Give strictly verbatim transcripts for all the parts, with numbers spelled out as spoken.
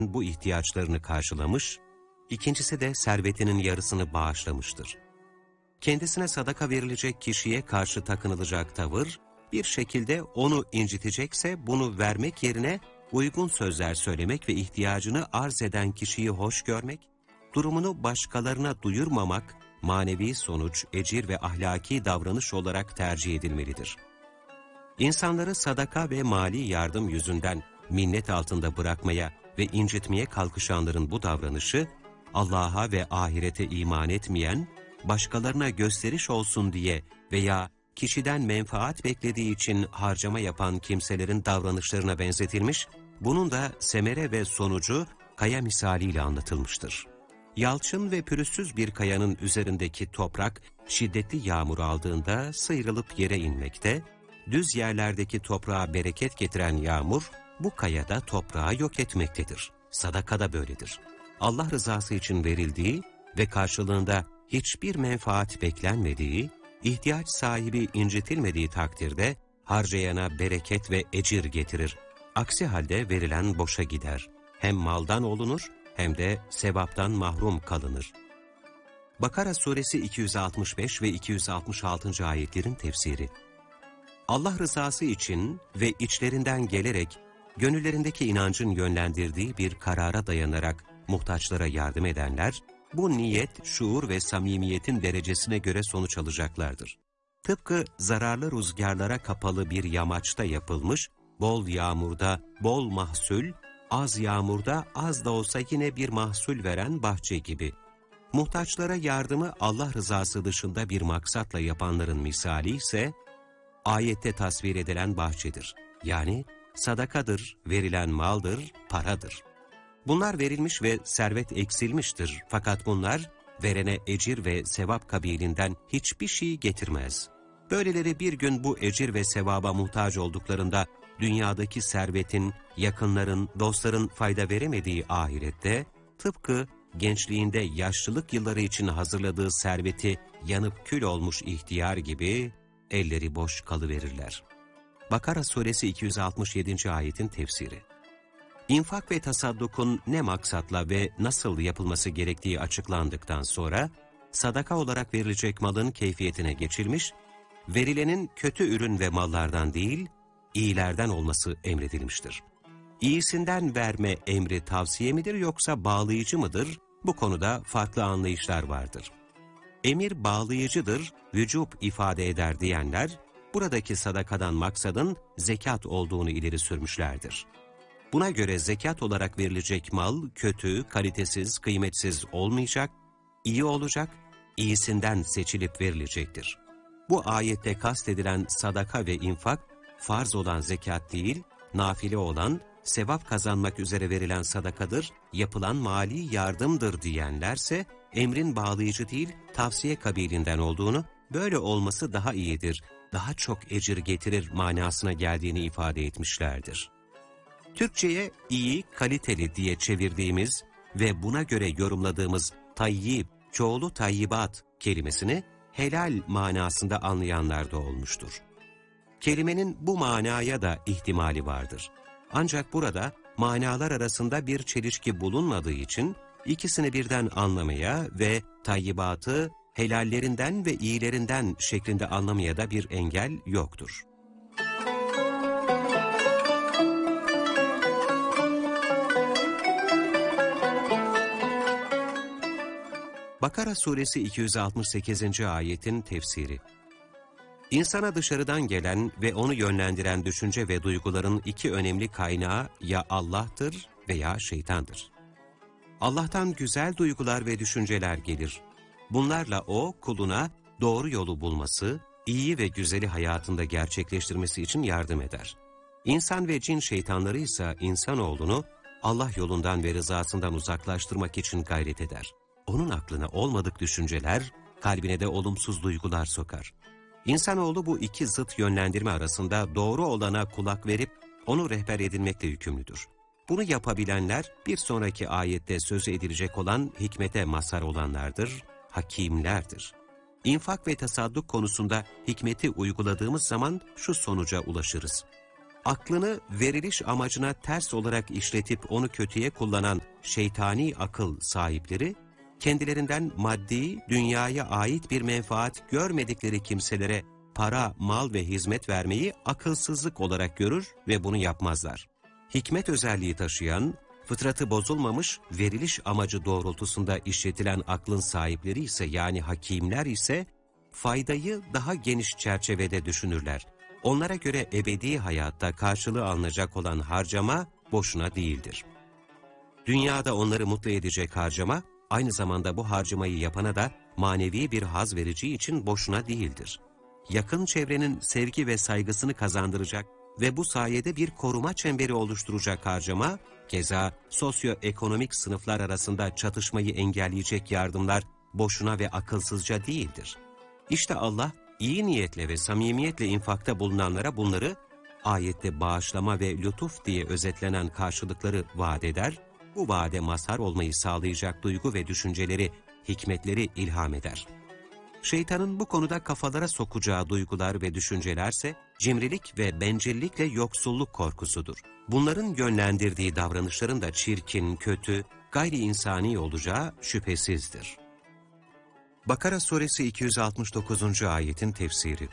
bu ihtiyaçlarını karşılamış, ikincisi de servetinin yarısını bağışlamıştır. Kendisine sadaka verilecek kişiye karşı takınılacak tavır, bir şekilde onu incitecekse bunu vermek yerine uygun sözler söylemek ve ihtiyacını arz eden kişiyi hoş görmek, durumunu başkalarına duyurmamak, manevi sonuç, ecir ve ahlaki davranış olarak tercih edilmelidir. İnsanları sadaka ve mali yardım yüzünden minnet altında bırakmaya ve incitmeye kalkışanların bu davranışı, Allah'a ve ahirete iman etmeyen, başkalarına gösteriş olsun diye veya kişiden menfaat beklediği için harcama yapan kimselerin davranışlarına benzetilmiş, bunun da semere ve sonucu kaya misaliyle anlatılmıştır. Yalçın ve pürüzsüz bir kayanın üzerindeki toprak, şiddetli yağmur aldığında sıyrılıp yere inmekte, düz yerlerdeki toprağa bereket getiren yağmur, bu kayada toprağı yok etmektedir. Sadaka da böyledir. Allah rızası için verildiği ve karşılığında hiçbir menfaat beklenmediği, ihtiyaç sahibi incitilmediği takdirde harcayana bereket ve ecir getirir. Aksi halde verilen boşa gider. Hem maldan olunur hem de sevaptan mahrum kalınır. Bakara suresi iki yüz altmış beş ve iki yüz altmış altıncı ayetlerin tefsiri. Allah rızası için ve içlerinden gelerek gönüllerindeki inancın yönlendirdiği bir karara dayanarak muhtaçlara yardım edenler, bu niyet, şuur ve samimiyetin derecesine göre sonuç alacaklardır. Tıpkı zararlı rüzgarlara kapalı bir yamaçta yapılmış, bol yağmurda bol mahsul, az yağmurda az da olsa yine bir mahsul veren bahçe gibi. Muhtaçlara yardımı Allah rızası dışında bir maksatla yapanların misali ise, ayette tasvir edilen bahçedir. Yani sadakadır, verilen maldır, paradır. Bunlar verilmiş ve servet eksilmiştir. Fakat bunlar verene ecir ve sevap kabilinden hiçbir şey getirmez. Böyleleri bir gün bu ecir ve sevaba muhtaç olduklarında dünyadaki servetin, yakınların, dostların fayda veremediği ahirette, tıpkı gençliğinde yaşlılık yılları için hazırladığı serveti yanıp kül olmuş ihtiyar gibi elleri boş kalıverirler. Bakara suresi iki yüz altmış yedinci ayetin tefsiri. İnfak ve tasaddukun ne maksatla ve nasıl yapılması gerektiği açıklandıktan sonra, sadaka olarak verilecek malın keyfiyetine geçilmiş, verilenin kötü ürün ve mallardan değil, iyilerden olması emredilmiştir. İyisinden verme emri tavsiye midir yoksa bağlayıcı mıdır? Bu konuda farklı anlayışlar vardır. Emir bağlayıcıdır, vücub ifade eder diyenler, buradaki sadakadan maksadın zekat olduğunu ileri sürmüşlerdir. Buna göre zekat olarak verilecek mal kötü, kalitesiz, kıymetsiz olmayacak, iyi olacak, iyisinden seçilip verilecektir. Bu ayette kastedilen sadaka ve infak, farz olan zekat değil, nafile olan, sevap kazanmak üzere verilen sadakadır, yapılan mali yardımdır diyenlerse, emrin bağlayıcı değil, tavsiye kabilinden olduğunu, böyle olması daha iyidir, daha çok ecir getirir manasına geldiğini ifade etmişlerdir. Türkçe'ye iyi, kaliteli diye çevirdiğimiz ve buna göre yorumladığımız tayyib, çoğulu tayyibat kelimesini helal manasında anlayanlar da olmuştur. Kelimenin bu manaya da ihtimali vardır. Ancak burada manalar arasında bir çelişki bulunmadığı için ikisini birden anlamaya ve tayyibatı helallerinden ve iyilerinden şeklinde anlamaya da bir engel yoktur. Bakara suresi iki yüz altmış sekizinci ayetin tefsiri. İnsana dışarıdan gelen ve onu yönlendiren düşünce ve duyguların iki önemli kaynağı ya Allah'tır veya şeytandır. Allah'tan güzel duygular ve düşünceler gelir. Bunlarla o, kuluna doğru yolu bulması, iyi ve güzeli hayatında gerçekleştirmesi için yardım eder. İnsan ve cin şeytanları ise insanoğlunu Allah yolundan ve rızasından uzaklaştırmak için gayret eder. Onun aklına olmadık düşünceler, kalbine de olumsuz duygular sokar. İnsanoğlu bu iki zıt yönlendirme arasında doğru olana kulak verip onu rehber edinmekle yükümlüdür. Bunu yapabilenler bir sonraki ayette sözü edilecek olan hikmete mazhar olanlardır, hakimlerdir. İnfak ve tasadduk konusunda hikmeti uyguladığımız zaman şu sonuca ulaşırız. aklını veriliş amacına ters olarak işletip onu kötüye kullanan şeytani akıl sahipleri, kendilerinden maddi, dünyaya ait bir menfaat görmedikleri kimselere para, mal ve hizmet vermeyi akılsızlık olarak görür ve bunu yapmazlar. Hikmet özelliği taşıyan, fıtratı bozulmamış, veriliş amacı doğrultusunda işletilen aklın sahipleri ise yani hakimler ise faydayı daha geniş çerçevede düşünürler. Onlara göre ebedi hayatta karşılığı alınacak olan harcama boşuna değildir. Dünyada onları mutlu edecek harcama, aynı zamanda bu harcamayı yapana da manevi bir haz verici için boşuna değildir. Yakın çevrenin sevgi ve saygısını kazandıracak ve bu sayede bir koruma çemberi oluşturacak harcama, keza sosyoekonomik sınıflar arasında çatışmayı engelleyecek yardımlar boşuna ve akılsızca değildir. İşte Allah, iyi niyetle ve samimiyetle infakta bulunanlara bunları, ayette bağışlama ve lütuf diye özetlenen karşılıkları vaat eder, bu vaade mazhar olmayı sağlayacak duygu ve düşünceleri, hikmetleri ilham eder. Şeytanın bu konuda kafalara sokacağı duygular ve düşüncelerse, cimrilik ve bencillikle yoksulluk korkusudur. Bunların yönlendirdiği davranışların da çirkin, kötü, gayri insani olacağı şüphesizdir. Bakara suresi iki yüz altmış dokuzuncu ayetin tefsiri.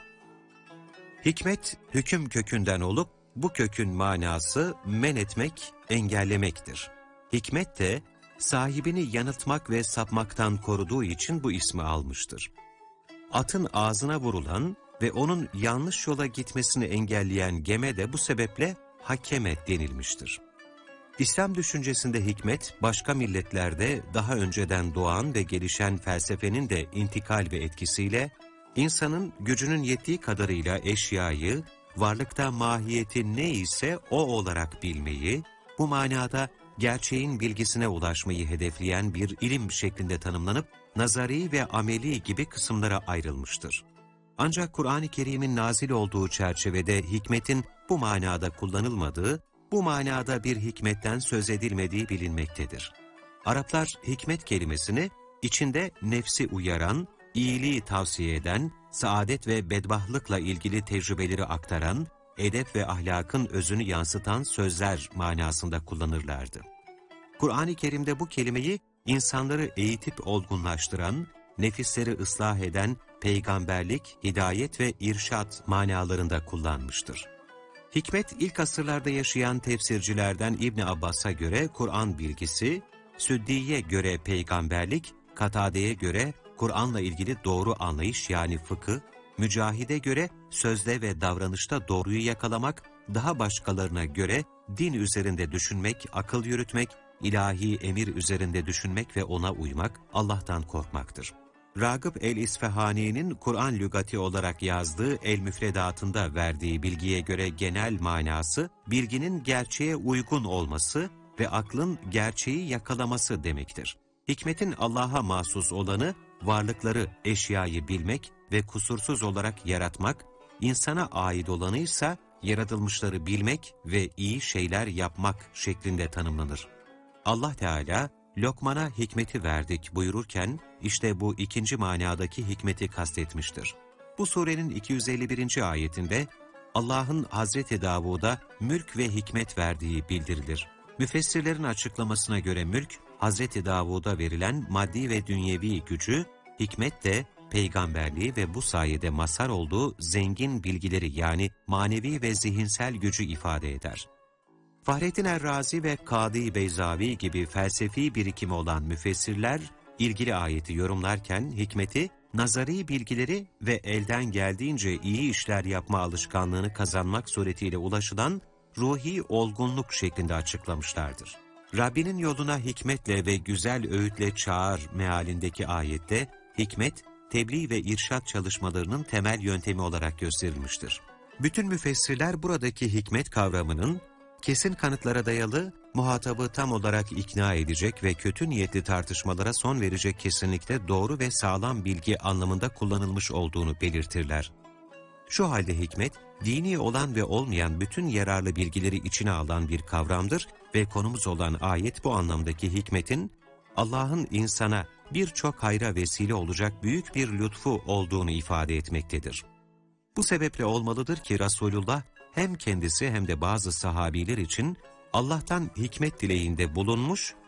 Hikmet, hüküm kökünden olup, bu kökün manası men etmek, engellemektir. Hikmet de, sahibini yanıltmak ve sapmaktan koruduğu için bu ismi almıştır. Atın ağzına vurulan ve onun yanlış yola gitmesini engelleyen geme de bu sebeple hakeme denilmiştir. İslam düşüncesinde hikmet, başka milletlerde daha önceden doğan ve gelişen felsefenin de intikal ve etkisiyle, insanın gücünün yettiği kadarıyla eşyayı, varlıkta mahiyeti ne ise o olarak bilmeyi, bu manada gerçeğin bilgisine ulaşmayı hedefleyen bir ilim şeklinde tanımlanıp, nazari ve ameli gibi kısımlara ayrılmıştır. Ancak Kur'an-ı Kerim'in nazil olduğu çerçevede hikmetin bu manada kullanılmadığı, bu manada bir hikmetten söz edilmediği bilinmektedir. Araplar hikmet kelimesini içinde nefsi uyaran, iyiliği tavsiye eden, saadet ve bedbahtlıkla ilgili tecrübeleri aktaran, edep ve ahlakın özünü yansıtan sözler manasında kullanırlardı. Kur'an-ı Kerim'de bu kelimeyi insanları eğitip olgunlaştıran, nefisleri ıslah eden peygamberlik, hidayet ve irşat manalarında kullanmıştır. Hikmet, ilk asırlarda yaşayan tefsircilerden İbn Abbas'a göre Kur'an bilgisi, Süddi'ye göre peygamberlik, Katade'ye göre Kur'an'la ilgili doğru anlayış yani fıkıh, Mücahid'e göre sözde ve davranışta doğruyu yakalamak, daha başkalarına göre din üzerinde düşünmek, akıl yürütmek, ilahi emir üzerinde düşünmek ve ona uymak, Allah'tan korkmaktır. Ragıp el-İsfahani'nin Kur'an lügati olarak yazdığı El-Müfredat'ında verdiği bilgiye göre genel manası, bilginin gerçeğe uygun olması ve aklın gerçeği yakalaması demektir. Hikmetin Allah'a mahsus olanı, varlıkları, eşyayı bilmek ve kusursuz olarak yaratmak, insana ait olanı ise yaratılmışları bilmek ve iyi şeyler yapmak şeklinde tanımlanır. Allah Teala, Lokman'a hikmeti verdik buyururken, işte bu ikinci manadaki hikmeti kastetmiştir. Bu surenin iki yüz elli birinci ayetinde, Allah'ın Hazreti Davud'a mülk ve hikmet verdiği bildirilir. Müfessirlerin açıklamasına göre mülk, Hazreti Davud'a verilen maddi ve dünyevi gücü, hikmet de peygamberliği ve bu sayede mazhar olduğu zengin bilgileri yani manevi ve zihinsel gücü ifade eder. Fahrettin Er-Razi ve Kadı Beyzavi gibi felsefi birikimi olan müfessirler, ilgili ayeti yorumlarken hikmeti, nazari bilgileri ve elden geldiğince iyi işler yapma alışkanlığını kazanmak suretiyle ulaşılan ruhi olgunluk şeklinde açıklamışlardır. Rabbinin yoluna hikmetle ve güzel öğütle çağır mealindeki ayette, hikmet, tebliğ ve irşat çalışmalarının temel yöntemi olarak gösterilmiştir. Bütün müfessirler buradaki hikmet kavramının, kesin kanıtlara dayalı, muhatabı tam olarak ikna edecek ve kötü niyetli tartışmalara son verecek kesinlikle doğru ve sağlam bilgi anlamında kullanılmış olduğunu belirtirler. Şu halde hikmet, dini olan ve olmayan bütün yararlı bilgileri içine alan bir kavramdır ve konumuz olan ayet bu anlamdaki hikmetin, Allah'ın insana birçok hayra vesile olacak büyük bir lütfu olduğunu ifade etmektedir. Bu sebeple olmalıdır ki Resulullah, hem kendisi hem de bazı sahabiler için Allah'tan hikmet dileğinde bulunmuş